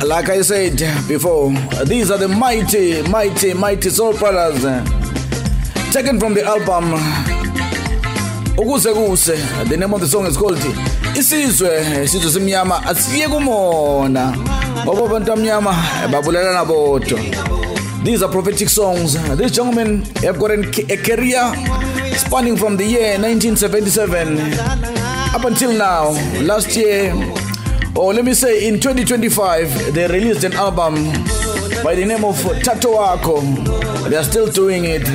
Like I said before, these are the mighty Soul Brothers, taken from the album Ukuse Kuse. The name of the song is called Isizwe Simnyama Asiye Kumona. Obantu amnyama babulelana bodwa. These are prophetic songs. These gentlemen have got a career spanning from the year 1977 up until now. Last year, or let me say in 2025, they released an album by the name of Tato Wako. They are still doing it.